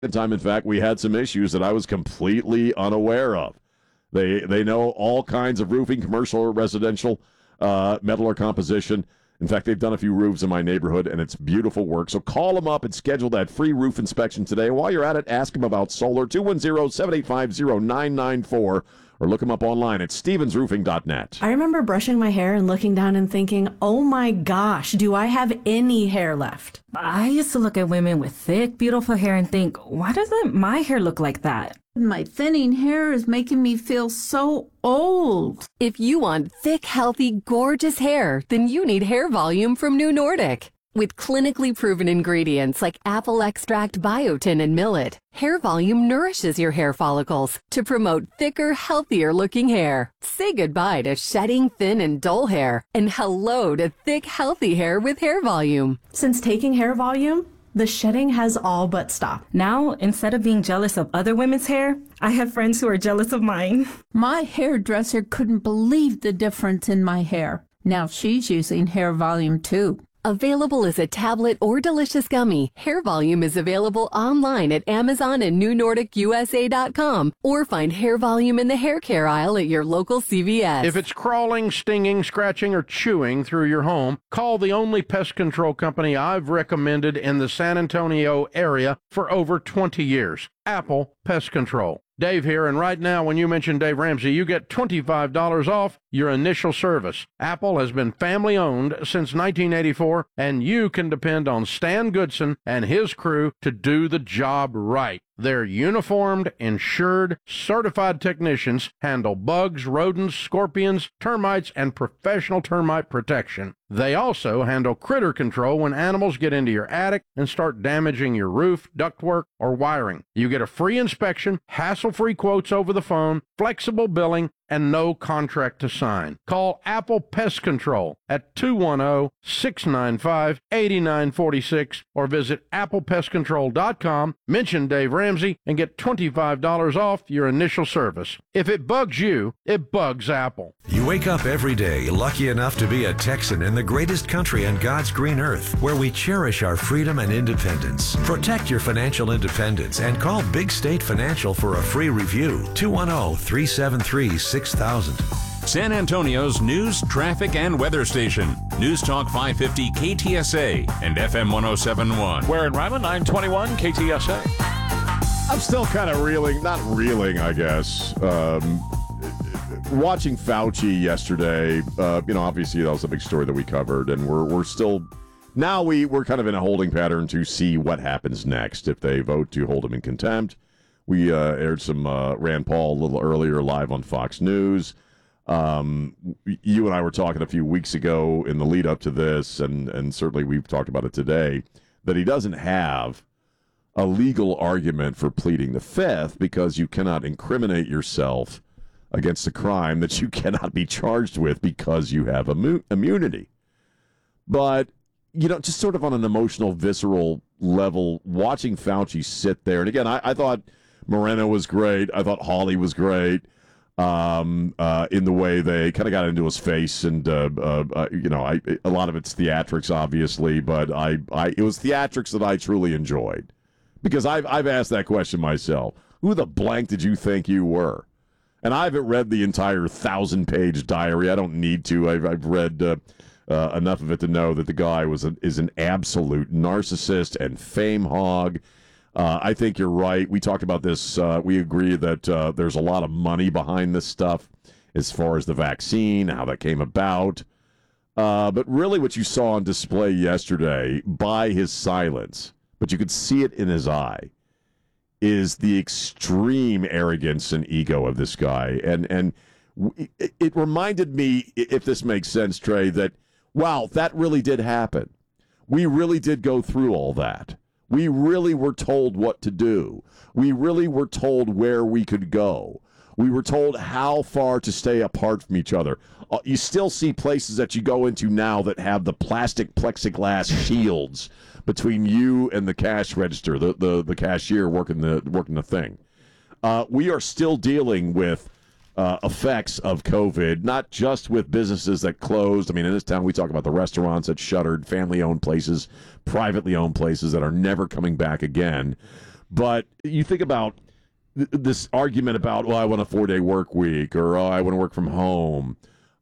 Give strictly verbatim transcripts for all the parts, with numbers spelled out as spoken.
the time, in fact, we had some issues that I was completely unaware of. They they know all kinds of roofing, commercial or residential, uh, metal or composition. In fact, they've done a few roofs in my neighborhood, and it's beautiful work. So call them up and schedule that free roof inspection today. While you're at it, ask them about solar, two one zero, seven eight five, zero nine nine four, or look them up online at stevens roofing dot net. I remember brushing my hair and looking down and thinking, oh my gosh, do I have any hair left? I used to look at women with thick, beautiful hair and think, why doesn't my hair look like that? My thinning hair is making me feel so old. If you want thick, healthy, gorgeous hair, then you need Hair Volume from New Nordic. With clinically proven ingredients like apple extract, biotin, and millet, Hair Volume nourishes your hair follicles to promote thicker, healthier-looking hair. Say goodbye to shedding, thin, and dull hair, and hello to thick, healthy hair with Hair Volume. Since taking Hair Volume, the shedding has all but stopped. Now, instead of being jealous of other women's hair, I have friends who are jealous of mine. My hairdresser couldn't believe the difference in my hair. Now she's using Hair Volume too. Available as a tablet or delicious gummy, Hair Volume is available online at Amazon and new nordic u s a dot com, or find Hair Volume in the hair care aisle at your local C V S. If it's crawling, stinging, scratching, or chewing through your home, call the only pest control company I've recommended in the San Antonio area for over twenty years, Apple Pest Control. Dave here, and right now when you mention Dave Ramsey, you get twenty-five dollars off your initial service. Apple has been family-owned since nineteen eighty-four, and you can depend on Stan Goodson and his crew to do the job right. Their uniformed, insured, certified technicians handle bugs, rodents, scorpions, termites, and professional termite protection. They also handle critter control when animals get into your attic and start damaging your roof, ductwork, or wiring. You get a free inspection, hassle-free quotes over the phone, flexible billing, and no contract to sign. Call Apple Pest Control at two one zero, six nine five, eight nine four six or visit apple pest control dot com, mention Dave Ramsey, and get twenty-five dollars off your initial service. If it bugs you, it bugs Apple. You wake up every day lucky enough to be a Texan in the greatest country on God's green earth, where we cherish our freedom and independence. Protect your financial independence and call Big State Financial for a free review. two one zero, three seven three, six thousand. San Antonio's news, traffic, and weather station. News Talk five fifty K T S A and F M one oh seven point one. We're in Ryman, nine twenty-one K T S A. I'm still kind of reeling, not reeling, I guess. Um, watching Fauci yesterday, uh, you know, obviously that was a big story that we covered, and we're we're still now we we're kind of in a holding pattern to see what happens next if they vote to hold him in contempt. We uh, aired some uh, Rand Paul a little earlier live on Fox News. Um, you and I were talking a few weeks ago in the lead up to this, and, and certainly we've talked about it today, that he doesn't have a legal argument for pleading the fifth because you cannot incriminate yourself against a crime that you cannot be charged with because you have immu- immunity. But, you know, just sort of on an emotional, visceral level, watching Fauci sit there, and again, I, I thought Moreno was great. I thought Hawley was great um, uh, in the way they kind of got into his face, and uh, uh, uh, you know, I, a lot of it's theatrics, obviously, but I, I, it was theatrics that I truly enjoyed because I've, I've asked that question myself. Who the blank did you think you were? And I haven't read the entire thousand-page diary. I don't need to. I've, I've read uh, uh, enough of it to know that the guy was a, is an absolute narcissist and fame hog. Uh, I think you're right. We talked about this. Uh, we agree that uh, there's a lot of money behind this stuff as far as the vaccine, how that came about. Uh, but really what you saw on display yesterday by his silence, but you could see it in his eye, is the extreme arrogance and ego of this guy. And and it, it reminded me, if this makes sense, Trey, that, wow, that really did happen. We really did go through all that. We really were told what to do. We really were told where we could go. We were told how far to stay apart from each other. Uh, you still see places that you go into now that have the plastic plexiglass shields between you and the cash register, the the, the cashier working the working the thing. Uh, we are still dealing with uh, effects of COVID, not just with businesses that closed. I mean, in this town, we talk about the restaurants that shuttered, family-owned places, privately owned places that are never coming back again. But you think about th- this argument about, well, I want a four-day work week, or oh, I want to work from home.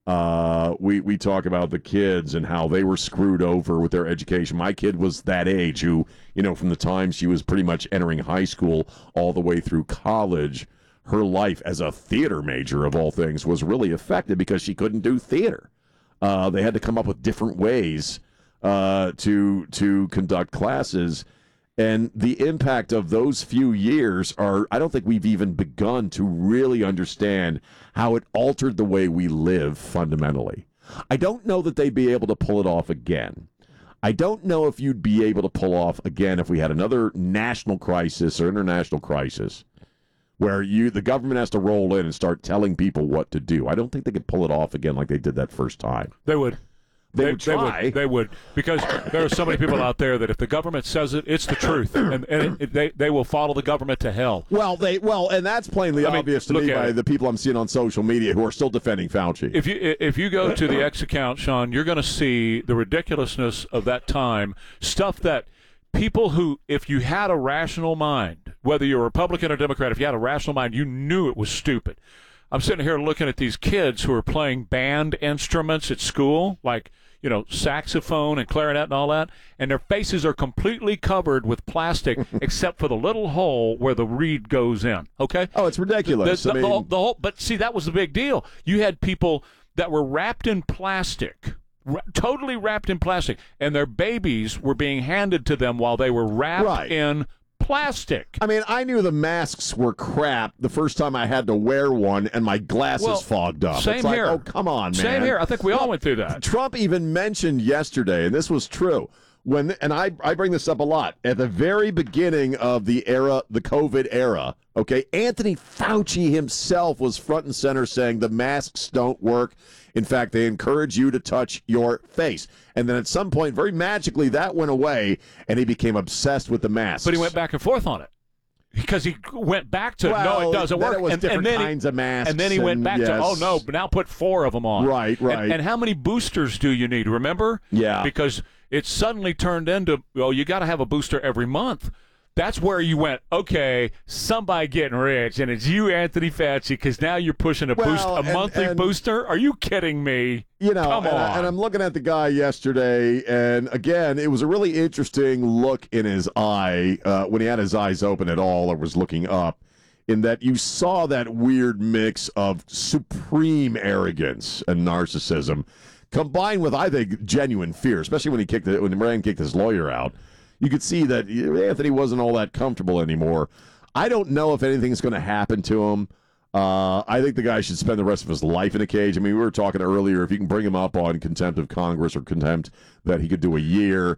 Uh, we, we talk about the kids and how they were screwed over with their education. My kid was that age who, you know, from the time she was pretty much entering high school all the way through college, her life as a theater major, of all things, was really affected because she couldn't do theater. Uh, they had to come up with different ways uh, to to conduct classes. And the impact of those few years are, I don't think we've even begun to really understand how it altered the way we live fundamentally. I don't know that they'd be able to pull it off again. I don't know if you'd be able to pull off again if we had another national crisis or international crisis where you the government has to roll in and start telling people what to do. I don't think they could pull it off again like they did that first time. They would. They, They, would they try. would, they would, because there are so many people out there that if the government says it, it's the truth, and, and it, they they will follow the government to hell. Well, they well, and that's plainly I mean, obvious to look me at by it. the people I'm seeing on social media who are still defending Fauci. If you if you go to the X account, Sean, you're going to see the ridiculousness of that time, stuff that people who, if you had a rational mind, whether you're a Republican or Democrat, if you had a rational mind, you knew it was stupid. I'm sitting here looking at these kids who are playing band instruments at school, like, you know, saxophone and clarinet and all that, and their faces are completely covered with plastic except for the little hole where the reed goes in, okay? Oh, it's ridiculous. The, the, I the, mean, whole, the whole, but see, that was the big deal. You had people that were wrapped in plastic, ra- totally wrapped in plastic, and their babies were being handed to them while they were wrapped Right. in plastic. I mean, I knew the masks were crap the first time I had to wear one and my glasses Well, fogged up. same it's like, here. oh, come on, man. Same here. I think we all went through that. Trump even mentioned yesterday, and this was true, when and I, I bring this up a lot, at the very beginning of the era, the COVID era, okay, Anthony Fauci himself was front and center saying the masks don't work. In fact, they encourage you to touch your face. And then at some point, very magically, that went away, and he became obsessed with the masks. But he went back and forth on it because he went back to, Well, no, it doesn't then work. it was and, different and then kinds he, of masks. And then he went and back to, yes. oh, no, but now put four of them on. Right, right. And, and how many boosters do you need, remember? Yeah. Because it suddenly turned into, well, you got to have a booster every month. That's where you went, okay, somebody getting rich, and it's you, Anthony Fauci, because now you're pushing a Well, boost, a and- monthly and- booster? Are you kidding me? You know, Come and, I, on. and I'm looking at the guy yesterday, and again, it was a really interesting look in his eye uh, when he had his eyes open at all or was looking up, in that you saw that weird mix of supreme arrogance and narcissism combined with, I think, genuine fear, especially when he kicked it, when Rand kicked his lawyer out. You could see that Anthony wasn't all that comfortable anymore. I don't know if anything's going to happen to him. Uh, I think the guy should spend the rest of his life in a cage. I mean, we were talking earlier, if you can bring him up on contempt of Congress or contempt, that he could do a year.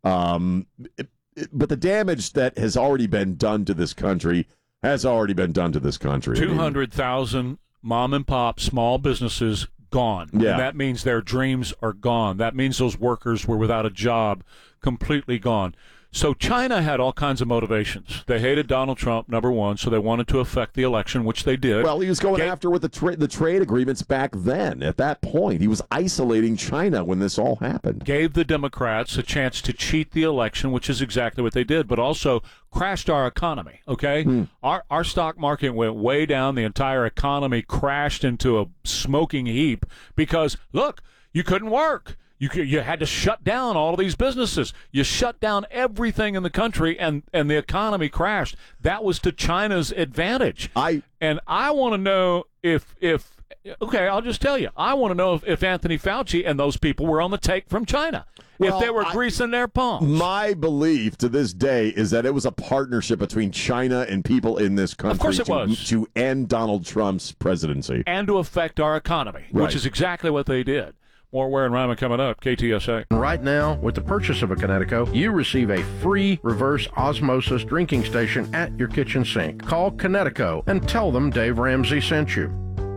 Um, it, it, but the damage that has already been done to this country has already been done to this country. I mean, two hundred thousand mom and pop small businesses gone. Yeah. And that means their dreams are gone. That means those workers were without a job, completely gone. So China had all kinds of motivations. They hated Donald Trump, number one, so they wanted to affect the election, which they did. Well, he was going Ga- after with the, tra- the trade agreements back then. At that point, he was isolating China when this all happened. Gave the Democrats a chance to cheat the election, which is exactly what they did, but also crashed our economy, okay? Hmm. Our our stock market went way down. The entire economy crashed into a smoking heap because, look, you couldn't work. You could, you had to shut down all of these businesses. You shut down everything in the country, and, and the economy crashed. That was to China's advantage. I And I want to know if if okay, I'll just tell you. I want to know if, if Anthony Fauci and those people were on the take from China. Well, if they were I- greasing their palms. My belief to this day is that it was a partnership between China and people in this country course it to, was. to end Donald Trump's presidency. And to affect our economy, Right. which is exactly what they did. More Ware and Ryman coming up, K T S A. Right now, with the purchase of a Connecticut, you receive a free reverse osmosis drinking station at your kitchen sink. Call Connecticut and tell them Dave Ramsey sent you.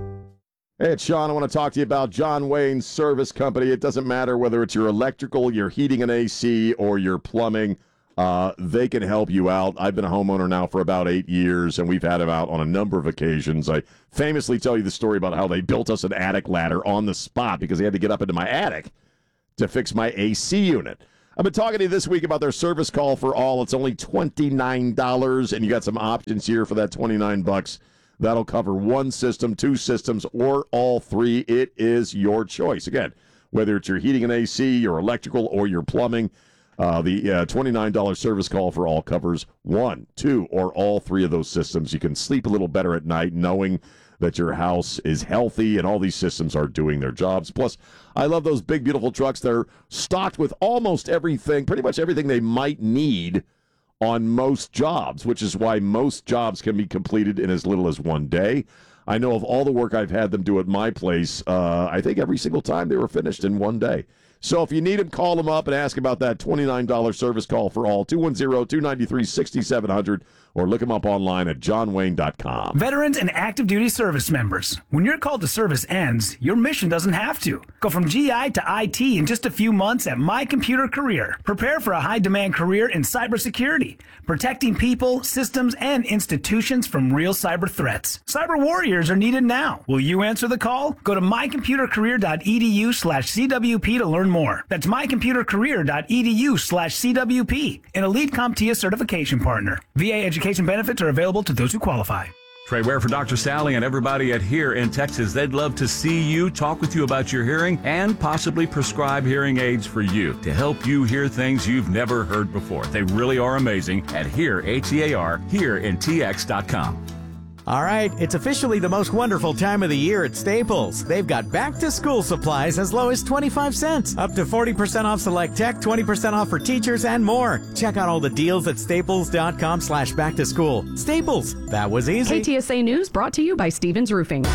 Hey, it's Sean. I want to talk to you about John Wayne Service Company. It doesn't matter whether it's your electrical, your heating and A C, or your plumbing. Uh, they can help you out. I've been a homeowner now for about eight years, and we've had them out on a number of occasions. I famously tell you the story about how they built us an attic ladder on the spot because they had to get up into my attic to fix my A C unit. I've been talking to you this week about their service call for all. It's only twenty-nine dollars, and you got some options here for that twenty-nine bucks. That'll cover one system, two systems, or all three. It is your choice. Again, whether it's your heating and A C, your electrical, or your plumbing, uh, the uh, twenty-nine dollars service call for all covers one, two, or all three of those systems. You can sleep a little better at night knowing that your house is healthy and all these systems are doing their jobs. Plus, I love those big, beautiful trucks. They're stocked with almost everything, pretty much everything they might need on most jobs, which is why most jobs can be completed in as little as one day. I know of all the work I've had them do at my place, uh, I think every single time they were finished in one day. So if you need them, call them up and ask about that twenty-nine dollars service call for all, two one zero, two nine three, six seven zero zero, or look them up online at john wayne dot com. Veterans and active duty service members, when your call to service ends, your mission doesn't have to. Go from G I to I T in just a few months at My Computer Career. Prepare for a high-demand career in cybersecurity, protecting people, systems, and institutions from real cyber threats. Cyber warriors are needed now. Will you answer the call? Go to my computer career dot e d u slash c w p to learn more. That's my computer career dot e d u slash c w p, an elite CompTIA certification partner. V A education benefits are available to those who qualify. Trey Ware for Doctor Sally and everybody at Here in Texas. They'd love to see you, talk with you about your hearing, and possibly prescribe hearing aids for you to help you hear things you've never heard before. They really are amazing at Here, H E A R, here in T X dot com. All right, it's officially the most wonderful time of the year at Staples. They've got back-to-school supplies as low as twenty-five cents, up to forty percent off select tech, twenty percent off for teachers, and more. Check out all the deals at staples dot com slash back to school. Staples, that was easy. K T S A News brought to you by Stevens Roofing.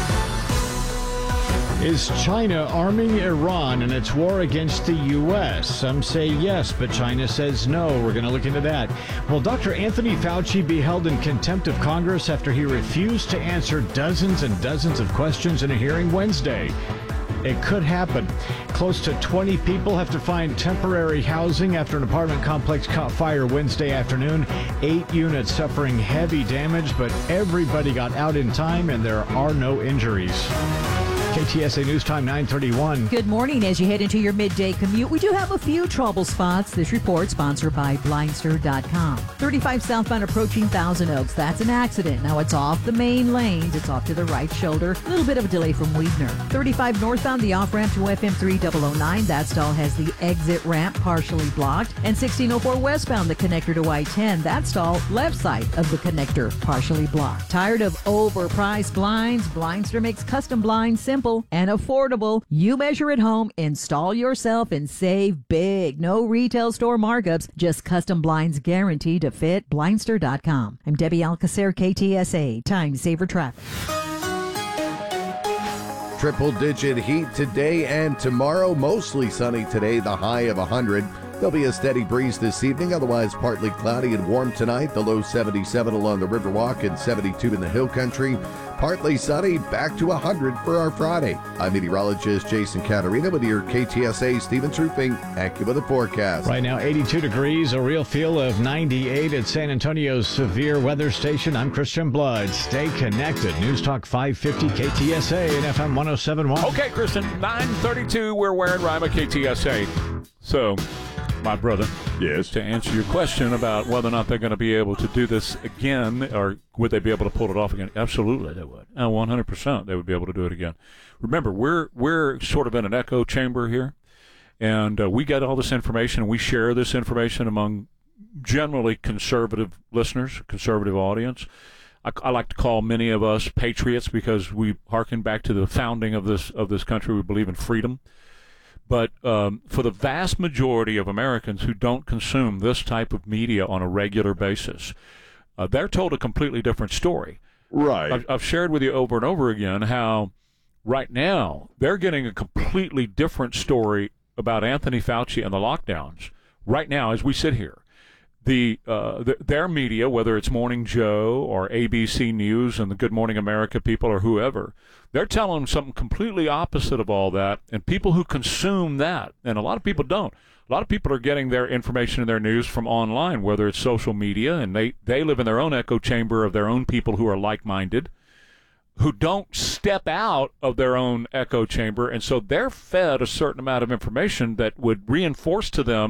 Is China arming Iran in its war against the U S? Some say yes, but China says no. We're going to look into that. Will Doctor Anthony Fauci be held in contempt of Congress after he refused to answer dozens and dozens of questions in a hearing Wednesday? It could happen. Close to twenty people have to find temporary housing after an apartment complex caught fire Wednesday afternoon. Eight units suffering heavy damage, but everybody got out in time and there are no injuries. K T S A News Time nine thirty-one. Good morning. As you head into your midday commute, we do have a few trouble spots. This report sponsored by Blindster dot com. thirty-five southbound approaching Thousand Oaks. That's an accident. Now it's off the main lanes. It's off to the right shoulder. A little bit of a delay from Weidner. thirty-five northbound, the off-ramp to F M three thousand nine. That stall has the exit ramp partially blocked. And sixteen oh four westbound, the connector to I ten. That stall left side of the connector partially blocked. Tired of overpriced blinds? Blindster makes custom blinds simple and affordable. You measure at home, install yourself, and save big. No retail store markups, just custom blinds guaranteed to fit. Blindster dot com. I'm Debbie Alcacer, K T S A. Time saver traffic. Triple-digit heat today and tomorrow. Mostly sunny today, the high of one hundred. There'll be a steady breeze this evening, otherwise partly cloudy and warm tonight. The low seventy-seven along the Riverwalk and seventy-two in the Hill Country. Partly sunny, back to one hundred for our Friday. I'm meteorologist Jason Caterina with your K T S A Stevens Roofing AccuWeather forecast. Right now, eighty-two degrees, a real feel of ninety-eight at San Antonio's severe weather station. I'm Christian Blood. Stay connected. News Talk five fifty K T S A and F M one oh seven point one. Okay, Kristen, nine thirty-two, we're wearing Rima K T S A. So, my brother, yes, to answer your question about whether or not they're going to be able to do this again, or would they be able to pull it off again? Absolutely, they would. Uh, one hundred percent, they would be able to do it again. Remember, we're we're sort of in an echo chamber here, and uh, we get all this information, and we share this information among generally conservative listeners, conservative audience. I, I like to call many of us patriots because we hearken back to the founding of this of this country. We believe in freedom. But um, for the vast majority of Americans who don't consume this type of media on a regular basis, uh, they're told a completely different story. Right. I've, I've shared with you over and over again how right now they're getting a completely different story about Anthony Fauci and the lockdowns right now as we sit here. The, uh, the their media, whether it's Morning Joe or A B C News and the Good Morning America people or whoever, they're telling them something completely opposite of all that. And people who consume that, and a lot of people don't, a lot of people are getting their information and their news from online, whether it's social media, and they, they live in their own echo chamber of their own people who are like-minded, who don't step out of their own echo chamber, and so they're fed a certain amount of information that would reinforce to them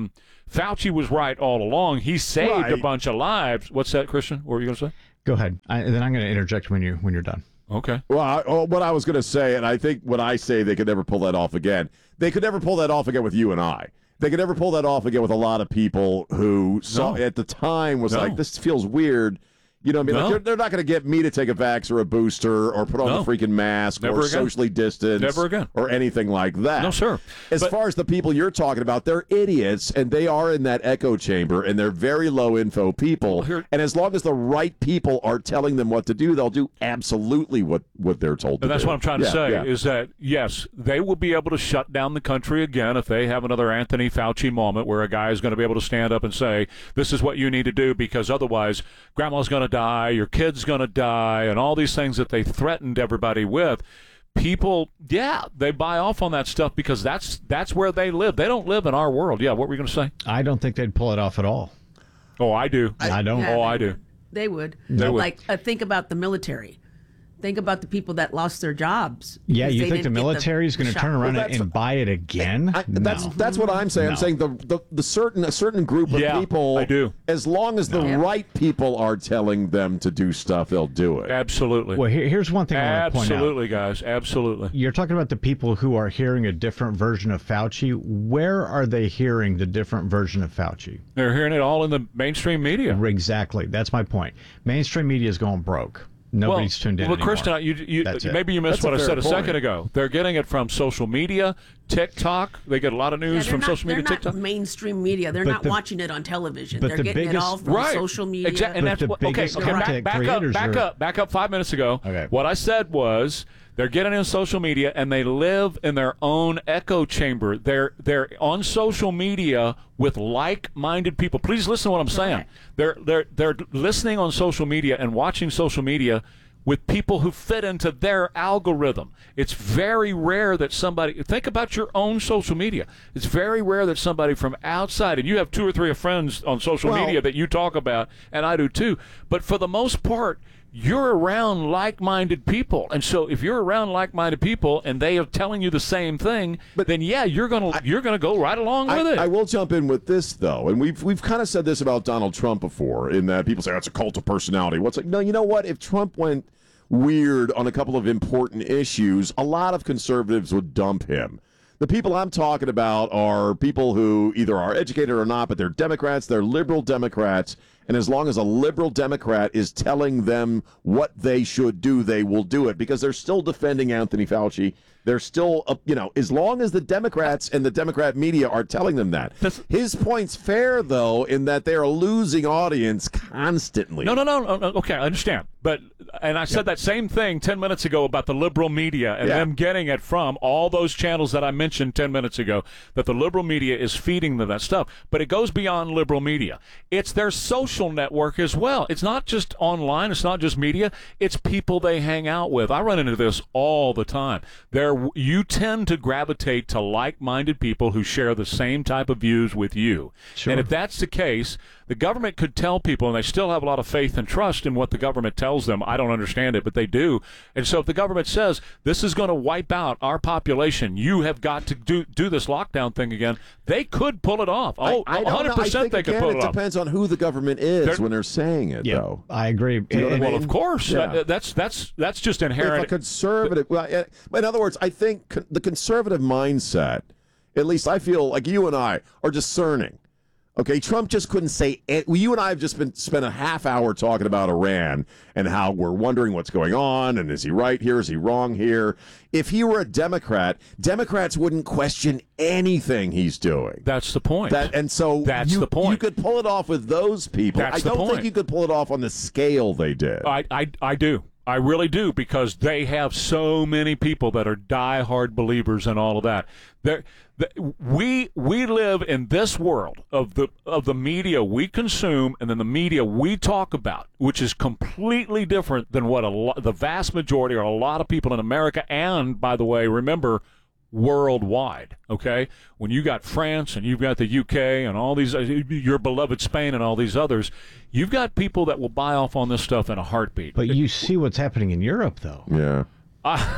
Fauci was right all along. He saved Right. a bunch of lives. What's that, Christian? What were you going to say? Go ahead, I, and then I'm going to interject when you when you're done. Okay. Well, I, oh, what I was going to say, and I think when I say they could never pull that off again, they could never pull that off again with you and I. They could never pull that off again with a lot of people who saw No. at the time was No. like, this feels weird. You know what I mean? No. Like, they're, they're not going to get me to take a vax or a booster or put on No. the freaking mask Never or again. socially distance. Never again. Or anything like that. No, sir. As But- far as the people you're talking about, they're idiots, and they are in that echo chamber, and they're very low info people. here- and as long as the right people are telling them what to do, they'll do absolutely what, what they're told to And that's do. what I'm trying to Yeah, say yeah. is that, yes, they will be able to shut down the country again if they have another Anthony Fauci moment where a guy is going to be able to stand up and say, this is what you need to do because otherwise grandma's going to die, your kid's going to die, and all these things that they threatened everybody with. People, yeah, they buy off on that stuff because that's that's where they live. They don't live in our world. Yeah, what were you going to say? I don't think they'd pull it off at all. Oh, I do. I, don't. Yeah, oh, they I do. They would. They would. Like, uh, think about the military. Think about the people that lost their jobs. Yeah, because you they think the didn't get military is going to shot. turn around Well, and, that's- and buy it again? I, that's No. that's what I'm saying. I'm No. saying the, the the certain a certain group of Yeah, people. I do. As long as the right people are telling them to do stuff, they'll do it. Absolutely. Well, here, here's one thing I want to point out. Absolutely, guys. Absolutely. You're talking about the people who are hearing a different version of Fauci. Where are they hearing the different version of Fauci? They're hearing it all in the mainstream media. Exactly. That's my point. Mainstream media is going broke. Nobody's well, tuned in Well, anymore. Kristen, you, you, That's it. maybe you missed That's a what I fair said a point. second ago. They're getting it from social media, TikTok. They get a lot of Yeah, news they're from not, social media, they're TikTok. not mainstream media. They're But not the- watching it on television. but They're the getting it biggest- all from Right. social media. Exactly. And But that's the what, okay, biggest okay, back, content back up, creators back are- up, back up five minutes ago. Okay. What I said was they're getting in social media and they live in their own echo chamber. They're they're on social media with like-minded people. Please listen to what I'm saying. They're they're they're listening on social media and watching social media with people who fit into their algorithm. It's very rare that somebody, think about your own social media. It's very rare that somebody from outside, and you have two or three friends on social Well- media that you talk about, and I do too, but for the most part, you're around like-minded people. And so if you're around like-minded people and they are telling you the same thing, but then yeah, you're going to you're going to go right along with I, it. I will jump in with this though, and we've we've kind of said this about Donald Trump before, in that people say, oh, it's a cult of personality. What's like? No, you know what? If Trump went weird on a couple of important issues, a lot of conservatives would dump him. The people I'm talking about are people who either are educated or not, but they're Democrats, they're liberal Democrats, and as long as a liberal Democrat is telling them what they should do, they will do it, because they're still defending Anthony Fauci. They're still, uh, you know, as long as the Democrats and the Democrat media are telling them that. His point's fair, though, in that they are losing audience constantly. No, no, no, no, no. Okay, I understand. But, and I said that same thing ten minutes ago about the liberal media and Yeah. them getting it from all those channels that I mentioned ten minutes ago, that the liberal media is feeding them that stuff. But it goes beyond liberal media. It's their social network as well. It's not just online. It's not just media. It's people they hang out with. I run into this all the time. There, you tend to gravitate to like-minded people who share the same type of views with you. Sure. And if that's the case, the government could tell people, and they still have a lot of faith and trust in what the government tells them. I don't understand it, but they do. And so if the government says, this is going to wipe out our population, you have got to do do this lockdown thing again, they could pull it off. Oh, I, I don't know. one hundred percent I think, they could again, pull it, it off. depends on who the government is They're- when they're saying it, Yeah, though. I agree. You know what I Well, mean? of course. Yeah. Uh, that's, that's, that's just If inherent. a conservative, well, yeah, in other words, I think con- the conservative mindset, at least I feel like you and I are discerning. Okay, Trump just couldn't say it. Well, you and I have just been spent a half hour talking about Iran and how we're wondering what's going on, and is he right here? Is he wrong here? If he were a Democrat, Democrats wouldn't question anything he's doing. That's the point. That and so That's you, the point. You could pull it off with those people. That's I the don't point. think you could pull it off on the scale they did. I, I, I do. I really do, because they have so many people that are diehard believers and all of that. They're, the, we we live in this world of the of the media we consume and then the media we talk about, which is completely different than what a lo- the vast majority or a lot of people in America, and by the way, remember, worldwide. Okay, when you got France and you've got the U K and all these, your beloved Spain and all these others, you've got people that will buy off on this stuff in a heartbeat. But you see what's happening in Europe, though. Yeah. I,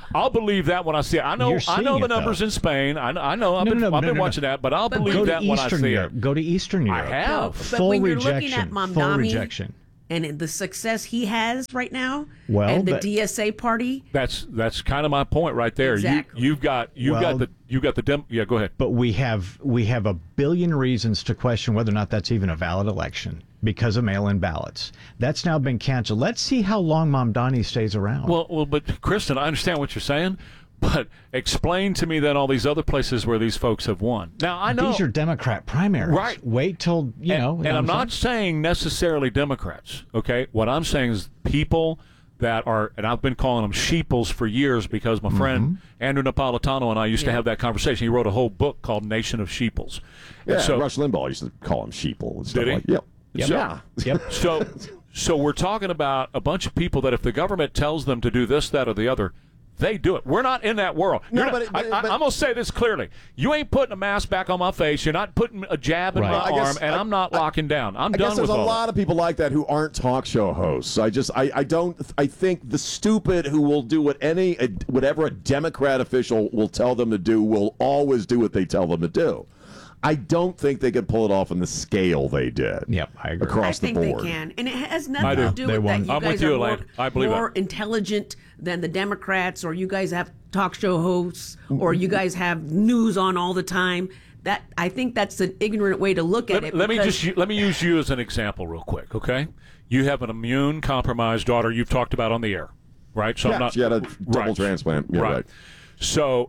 I'll believe that when I see it. I know. You're I know seeing the it, numbers though. in Spain. I know. I know I've No, been, no, no, I've no, been no, watching no. that, but I'll But believe Go that to when I Eastern see Europe. it. Go to Eastern Europe. I have. But Full when you're rejection. looking at Full Mamdani rejection. and the success he has right now, Well, and the but- D S A party, That's that's kind of my point right there. Exactly. You you've got you have Well- got the you got the dem- yeah. Go ahead. But we have we have a billion reasons to question whether or not that's even a valid election because of mail-in ballots. That's now been canceled. Let's see how long Mamdani stays around. Well, well, but Kristen, I understand what you're saying, but explain to me then all these other places where these folks have won. Now I know These are Democrat primaries. Right. Wait till, you and, know. and you know I'm what not saying necessarily Democrats. Okay, what I'm saying is people that are, and I've been calling them sheeples for years because my friend Andrew Napolitano and I used to have that conversation. He wrote a whole book called Nation of Sheeples. Yeah, And so, Rush Limbaugh used to call him sheeple and stuff Did he? like yep. Yep. So, Yeah. Yep. so, so we're talking about a bunch of people that if the government tells them to do this, that, or the other, they do it. We're not in that world. No, You're not- but it- but it- I, but- I, I'm going to say this clearly. You ain't putting a mask back on my face. You're not putting a jab in Right. my I guess arm, and I- I'm not I- locking down. I'm I done guess there's with a all lot of people like that who aren't talk show hosts. I just, I, I don't, I think the stupid who will do what any, whatever a Democrat official will tell them to do will always do what they tell them to do. I don't think they could pull it off on the scale they did. Yep, I agree. Across I think the board. they can, and it has I nothing do. to do They with that. won. You I'm guys with you, are more, Elaine. I believe more that. intelligent than the Democrats, or you guys have talk show hosts, or you guys have news on all the time. That I think that's an ignorant way to look at Let, it. let me because- just let me use you as an example real quick, okay? You have an immune compromised daughter you've talked about on the air, right? So Yeah, I'm not she had a double right. transplant. Yeah, right. right. So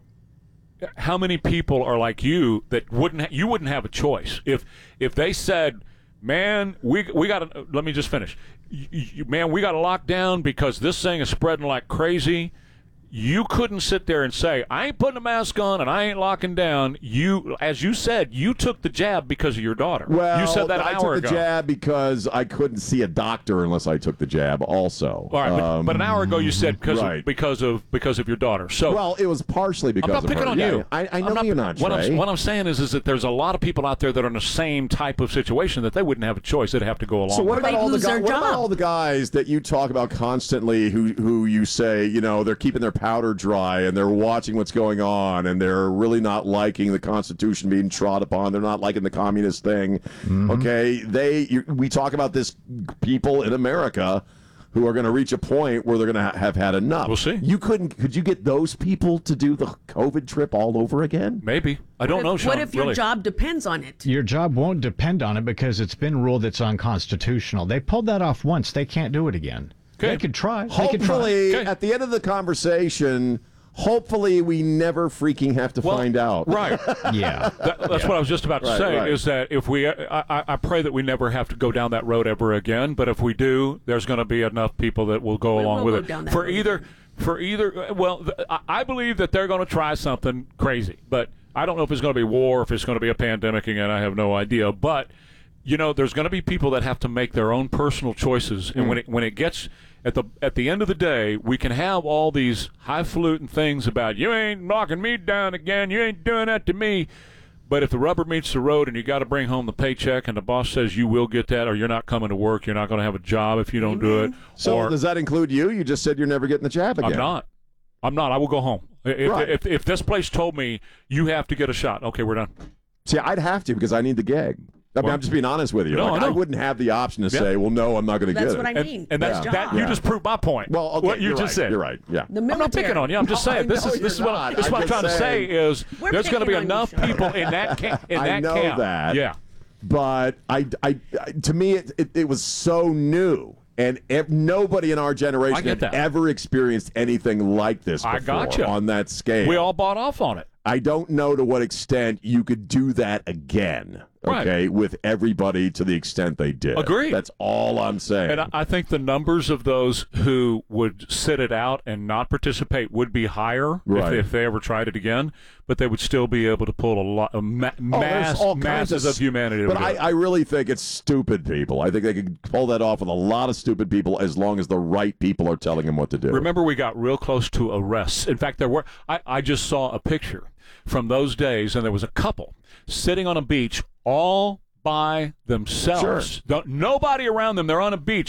how many people are like you that wouldn't ha- you wouldn't have a choice if if they said, "Man, we we got to let me just finish. You, you, man, we got to lock down because this thing is spreading like crazy." You couldn't sit there and say, I ain't putting a mask on and I ain't locking down. You, as you said, you took the jab because of your daughter. Well, you said that an I hour took the ago. jab because I couldn't see a doctor unless I took the jab. Also, All right, but, Um, but an hour ago you said because right. of, because of because of your daughter. So well, it was partially because I'm not of picking her. on Yeah, you. I, I I'm know not, you're not. What Trey. I'm, what I'm saying is, is that there's a lot of people out there that are in the same type of situation that they wouldn't have a choice. They'd have to go along. So what with about it. all the lose guys? their What about job. all the guys that you talk about constantly, who who you say, you know, they're keeping their powder dry and they're watching what's going on and they're really not liking the Constitution being trod upon. They're not liking the communist thing. Okay, they you, we talk about this people in America who are going to reach a point where they're going to ha- have had enough. We'll see. You couldn't? Could you get those people to do the COVID trip all over again? Maybe. I don't what know, if, Sean. what if your really. job depends on it? Your job won't depend on it because it's been ruled it's unconstitutional. They pulled that off once. They can't do it again. Okay. They could try. They could try. Hopefully, Okay. at the end of the conversation, hopefully we never freaking have to Well, find out. Right. Yeah. That, that's what I was just about to Right, say. right. Is that if we, I, I, I pray that we never have to go down that road ever again. But if we do, there's going to be enough people that will go We along will with go it down that for road either, for either. Well, th- I- I believe that they're going to try something crazy, but I don't know if it's going to be war, if it's going to be a pandemic again. I have no idea. But you know, there's going to be people that have to make their own personal choices, and Mm. when it when it gets at the at the end of the day, we can have all these highfalutin things about you ain't knocking me down again, you ain't doing that to me. But if the rubber meets the road and you got to bring home the paycheck, and the boss says you will get that, or you're not coming to work, you're not going to have a job if you don't do it. So or does that include you? You just said you're never getting the jab again. I'm not. I'm not. I will go home. If, Right. if if this place told me you have to get a shot, okay, we're done. See, I'd have to because I need the gig. I mean, Well, I'm just being honest with you. no, Like, I I, know. wouldn't have the option to Yeah. say, well, no, I'm not going to That's get what it. I And, mean. and that's Job. that. You Yeah. just proved my point. Well, okay, what you you're just right. said. You're right. Yeah. The I'm not military. picking on you. I'm just No, saying I this know is this is you're what not. this is what I'm I'm trying just to say saying. is We're there's going to be picking on you, enough Sean. people in that camp. In I that know camp. that. Yeah. But I, I, I to me, it, it, it was so new. And ev- nobody in our I generation get had that. ever experienced anything like this before I gotcha. on that scale. We all bought off on it. I don't know to what extent you could do that again, Right. okay, with everybody to the extent they did. Agreed. That's all I'm saying. And I, I think the numbers of those who would sit it out and not participate would be higher Right. if, if they ever tried it again, but they would still be able to pull a lot of ma- Oh, there's mass, all kinds masses of of humanity. to But do I, it. I really think it's stupid people. I think they could pull that off with a lot of stupid people as long as the right people are telling them what to do. Remember, we got real close to arrests. In fact, there were. I, I just saw a picture from those days, and there was a couple sitting on a beach all by themselves. Sure. Don't- Nobody around them. They're on a beach.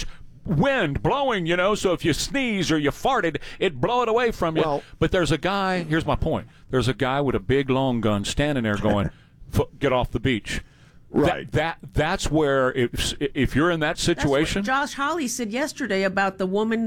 wind blowing, you know, so if you sneeze or you farted, it'd blow it away from you. Well, but there's a guy, here's my point. There's a guy with a big long gun standing there going, get off the beach. Right. That, that That's where, if, if you're in that situation. That's what Josh Hawley said yesterday about the woman